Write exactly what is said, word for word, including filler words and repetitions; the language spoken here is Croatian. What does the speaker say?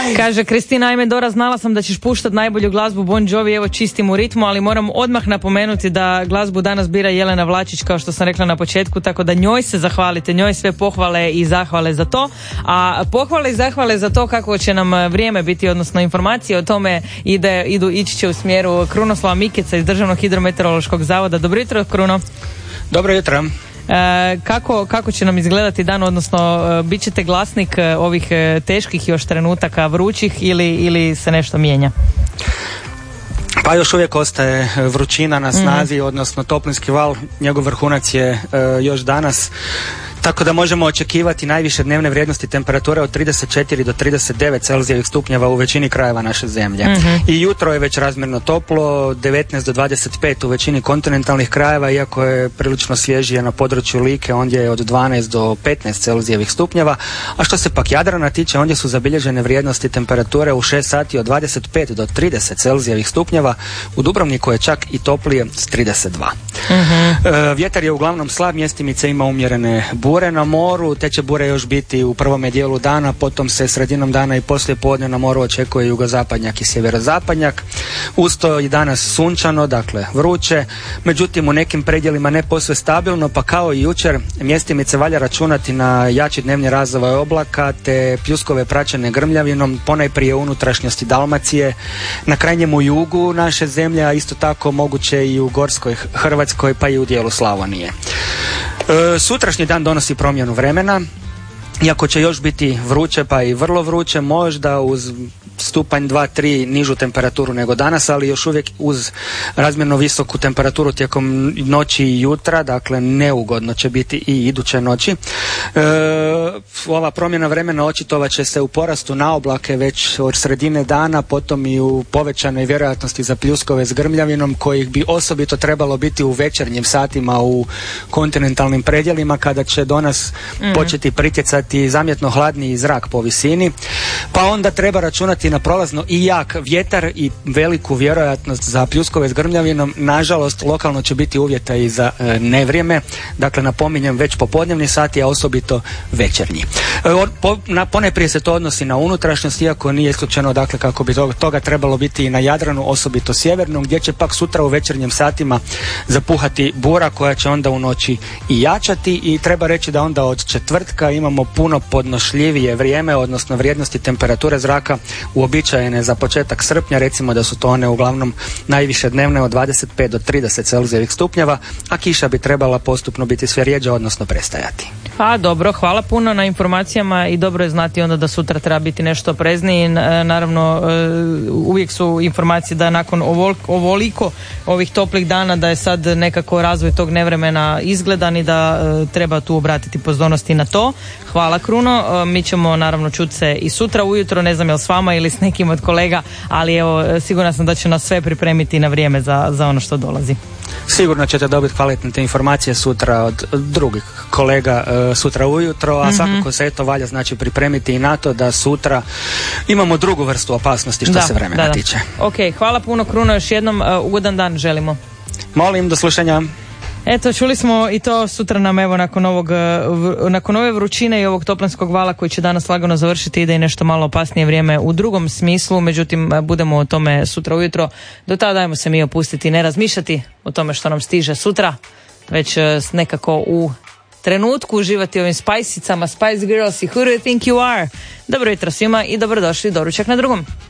Kaže Kristina, ajme Dora, znala sam da ćeš puštat najbolju glazbu Bon Jovi, evo čistim u ritmu, ali moram odmah napomenuti da glazbu danas bira Jelena Vlačić, kao što sam rekla na početku, tako da njoj se zahvalite, njoj sve pohvale i zahvale za to, a pohvale i zahvale za to kako će nam vrijeme biti, odnosno informacije o tome ide, idu, ići će u smjeru Krunoslava Mikeca iz Državnog hidrometeorološkog zavoda. Dobro jutro, Kruno. Dobro jutro. E, kako, kako će nam izgledati dan, odnosno e, bit ćete glasnik e, ovih e, teških još trenutaka vrućih ili, ili se nešto mijenja? Pa još uvijek ostaje vrućina na snazi, mm-hmm. odnosno toplinski val, njegov vrhunac je e, još danas. Tako da možemo očekivati najviše dnevne vrijednosti temperature od trideset četiri do trideset devet Celzijevih stupnjeva u većini krajeva naše zemlje. Mm-hmm. I jutro je već razmjerno toplo, devetnaest do dvadeset pet u većini kontinentalnih krajeva, iako je prilično svježije na području Like, ondje je od dvanaest do petnaest Celzijevih stupnjeva. A što se pak Jadrana tiče, ondje su zabilježene vrijednosti temperature u šest sati od dvadeset pet do trideset Celzijevih stupnjeva. U Dubrovniku je čak i toplije s trideset dva. Mm-hmm. E, vjetar je uglavnom slab, mjestimice ima umjerene bure na moru, te će bure još biti u prvome dijelu dana, potom se sredinom dana i poslije podne na moru očekuje jugozapadnjak i sjeverozapadnjak. Usto i danas sunčano, dakle vruće, međutim u nekim predjelima ne posve stabilno, pa kao i jučer mjestimice valja računati na jači dnevni razvoj oblaka te pljuskove praćene grmljavinom, ponajprije u unutrašnjosti Dalmacije, na krajnjemu jugu naše zemlje, a isto tako moguće i u gorskoj Hrvatskoj pa i u dijelu Slavonije. E, sutrašnji dan donosi promjenu vremena, iako će još biti vruće pa i vrlo vruće, možda uz stupanj dva tri nižu temperaturu nego danas, ali još uvijek uz razmjerno visoku temperaturu tijekom noći i jutra, dakle neugodno će biti i iduće noći. E, ova promjena vremena očitovat će se u porastu na oblake već od sredine dana, potom i u povećanoj vjerojatnosti za pljuskove s grmljavinom, kojih bi osobito trebalo biti u večernjim satima u kontinentalnim predjelima, kada će do nas mm. početi pritjecati zamjetno hladniji zrak po visini, pa onda treba računati na prolazno i jak vjetar i veliku vjerojatnost za pljuskove s grmljavinom. Nažalost, lokalno će biti uvjeta i za e, nevrijeme, dakle napominjem već popodnevni sati, a osobito večernji. E, po, na, ponajprije se to odnosi na unutrašnjost, iako nije isključeno dakle kako bi toga, toga trebalo biti i na Jadranu, osobito sjevernom, gdje će pak sutra u večernjim satima zapuhati bura koja će onda u noći i jačati, i treba reći da onda od četvrtka imamo puno podnošljivije vrijeme, odnosno vrijednosti temperature zraka uobičajene za početak srpnja, recimo da su to one uglavnom najviše dnevne od dvadeset pet do trideset Celzijevih stupnjeva, a kiša bi trebala postupno biti sve rjeđa, odnosno prestajati. Pa dobro, hvala puno na informacijama i dobro je znati onda da sutra treba biti nešto oprezniji. Naravno, uvijek su informacije da nakon ovoliko ovih toplih dana da je sad nekako razvoj tog nevremena izgledan i da treba tu obratiti pozornost i na to. Hvala, Kruno. Mi ćemo naravno čuti se i sutra ujutro, ne znam je li s vama ili s nekim od kolega, ali evo sigurna sam da će nas sve pripremiti na vrijeme za, za ono što dolazi. Sigurno ćete dobiti kvalitetne informacije sutra od drugih kolega uh, sutra ujutro, a mm-hmm. svakako se eto valja znači pripremiti i na to da sutra imamo drugu vrstu opasnosti što da, se vremena da, da. tiče. Ok, hvala puno, Kruno, još jednom uh, ugodan dan želimo. Molim, do slušanja. Eto, čuli smo i to, sutra nam evo nakon ovog, nakon ove vrućine i ovog toplinskog vala koji će danas lagano završiti, ide i nešto malo opasnije vrijeme u drugom smislu, međutim budemo o tome sutra ujutro. Do tada dajmo se mi opustiti i ne razmišljati o tome što nam stiže sutra, već nekako u trenutku uživati ovim spajsicama, Spice Girls i Who Do You Think You Are. Dobro jutro svima i dobrodošli do Ručak na drugom.